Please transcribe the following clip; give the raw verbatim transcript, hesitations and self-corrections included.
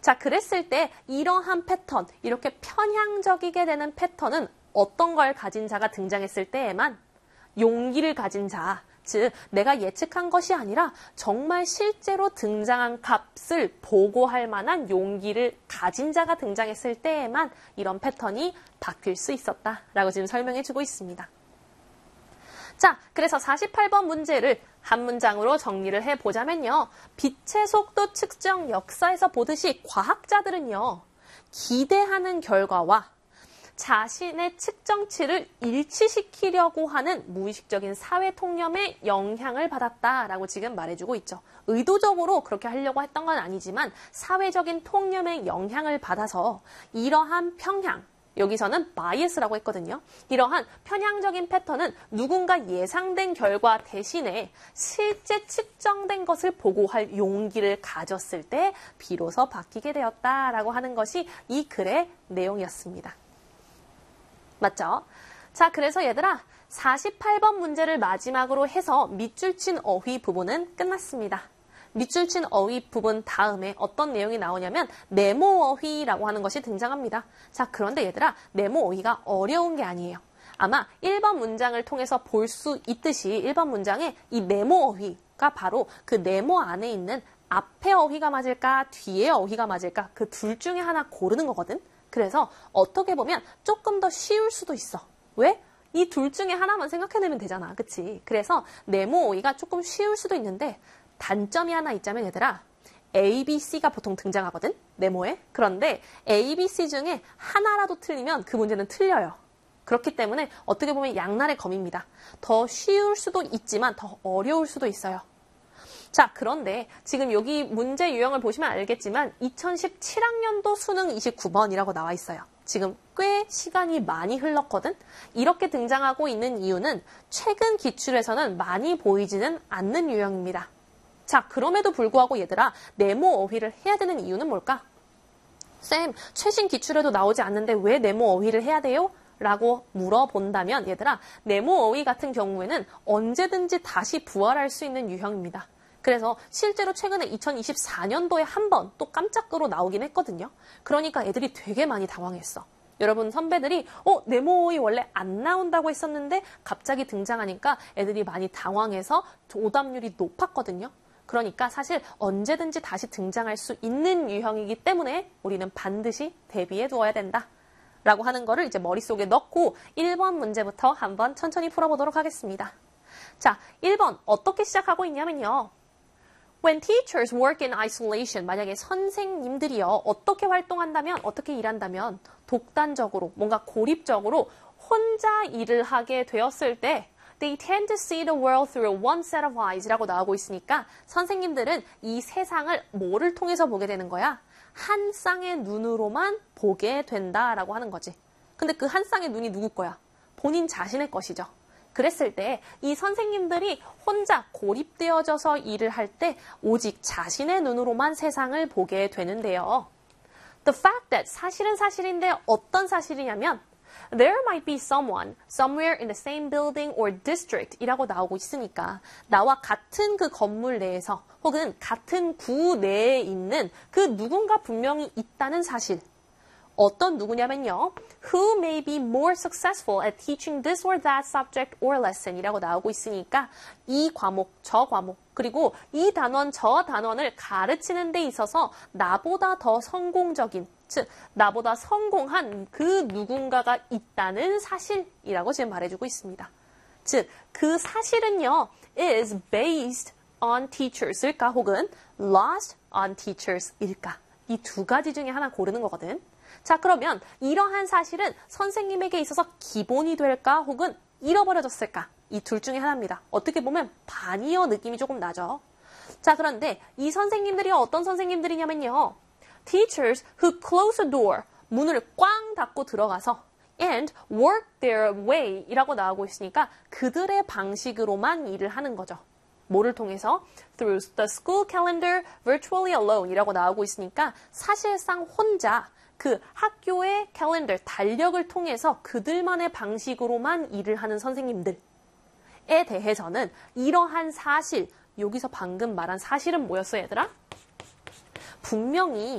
자, 그랬을 때 이러한 패턴, 이렇게 편향적이게 되는 패턴은 어떤 걸 가진 자가 등장했을 때에만 용기를 가진 자, 즉 내가 예측한 것이 아니라 정말 실제로 등장한 값을 보고할 만한 용기를 가진 자가 등장했을 때에만 이런 패턴이 바뀔 수 있었다라고 지금 설명해주고 있습니다. 자, 그래서 사십팔 번 문제를 한 문장으로 정리를 해보자면요. 빛의 속도 측정 역사에서 보듯이 과학자들은요. 기대하는 결과와 자신의 측정치를 일치시키려고 하는 무의식적인 사회 통념에 영향을 받았다라고 지금 말해주고 있죠. 의도적으로 그렇게 하려고 했던 건 아니지만 사회적인 통념에 영향을 받아서 이러한 평향, 여기서는 바이어스라고 했거든요. 이러한 편향적인 패턴은 누군가 예상된 결과 대신에 실제 측정된 것을 보고할 용기를 가졌을 때 비로소 바뀌게 되었다라고 하는 것이 이 글의 내용이었습니다. 맞죠? 자, 그래서 얘들아 사십팔 번 문제를 마지막으로 해서 밑줄 친 어휘 부분은 끝났습니다. 밑줄 친 어휘 부분 다음에 어떤 내용이 나오냐면 네모 어휘라고 하는 것이 등장합니다. 자, 그런데 얘들아 네모 어휘가 어려운 게 아니에요. 아마 일 번 문장을 통해서 볼 수 있듯이 일 번 문장에 이 네모 어휘가 바로 그 네모 안에 있는 앞에 어휘가 맞을까 뒤에 어휘가 맞을까 그 둘 중에 하나 고르는 거거든. 그래서 어떻게 보면 조금 더 쉬울 수도 있어. 왜? 이 둘 중에 하나만 생각해내면 되잖아. 그치? 그래서 네모 어휘가 조금 쉬울 수도 있는데 단점이 하나 있자면 얘들아 A, B, C가 보통 등장하거든? 네모에. 그런데 A, B, C 중에 하나라도 틀리면 그 문제는 틀려요. 그렇기 때문에 어떻게 보면 양날의 검입니다. 더 쉬울 수도 있지만 더 어려울 수도 있어요. 자, 그런데 지금 여기 문제 유형을 보시면 알겠지만 이천십칠 학년도 수능 이십구 번이라고 나와 있어요. 지금 꽤 시간이 많이 흘렀거든? 이렇게 등장하고 있는 이유는 최근 기출에서는 많이 보이지는 않는 유형입니다. 자, 그럼에도 불구하고 얘들아 네모 어휘를 해야 되는 이유는 뭘까? 쌤, 최신 기출에도 나오지 않는데 왜 네모 어휘를 해야 돼요? 라고 물어본다면 얘들아 네모 어휘 같은 경우에는 언제든지 다시 부활할 수 있는 유형입니다. 그래서 실제로 최근에 이천이십사 년도에 한 번 또 깜짝으로 나오긴 했거든요. 그러니까 애들이 되게 많이 당황했어. 여러분 선배들이 어 네모 어휘 원래 안 나온다고 했었는데 갑자기 등장하니까 애들이 많이 당황해서 오답률이 높았거든요. 그러니까 사실 언제든지 다시 등장할 수 있는 유형이기 때문에 우리는 반드시 대비해 두어야 된다. 라고 하는 거를 이제 머릿속에 넣고 일 번 문제부터 한번 천천히 풀어보도록 하겠습니다. 자, 일 번 어떻게 시작하고 있냐면요. When teachers work in isolation, 만약에 선생님들이요. 어떻게 활동한다면, 어떻게 일한다면 독단적으로, 뭔가 고립적으로 혼자 일을 하게 되었을 때 They tend to see the world through one set of eyes 라고 나오고 있으니까 선생님들은 이 세상을 뭐를 통해서 보게 되는 거야? 한 쌍의 눈으로만 보게 된다라고 하는 거지. 근데 그 한 쌍의 눈이 누구 거야? 본인 자신의 것이죠. 그랬을 때 이 선생님들이 혼자 고립되어져서 일을 할 때 오직 자신의 눈으로만 세상을 보게 되는데요. The fact that 사실은 사실인데 어떤 사실이냐면 There might be someone somewhere in the same building or district 이라고 나오고 있으니까 나와 같은 그 건물 내에서 혹은 같은 구 내에 있는 그 누군가 분명히 있다는 사실. 어떤 누구냐면요. Who may be more successful at teaching this or that subject or lesson 이라고 나오고 있으니까 이 과목, 저 과목, 그리고 이 단원, 저 단원을 가르치는 데 있어서 나보다 더 성공적인, 즉 나보다 성공한 그 누군가가 있다는 사실이라고 지금 말해주고 있습니다. 즉, 그 사실은요. is based on teachers일까 혹은 lost on teachers일까 이 두 가지 중에 하나 고르는 거거든. 자, 그러면 이러한 사실은 선생님에게 있어서 기본이 될까 혹은 잃어버려졌을까? 이 둘 중에 하나입니다. 어떻게 보면 반이어 느낌이 조금 나죠. 자, 그런데 이 선생님들이 어떤 선생님들이냐면요. Teachers who close a door, 문을 꽝 닫고 들어가서 and work their way 이라고 나오고 있으니까 그들의 방식으로만 일을 하는 거죠. 뭐를 통해서? Through the school calendar, virtually alone 이라고 나오고 있으니까 사실상 혼자 그 학교의 캘린더, 달력을 통해서 그들만의 방식으로만 일을 하는 선생님들에 대해서는 이러한 사실, 여기서 방금 말한 사실은 뭐였어 얘들아? 분명히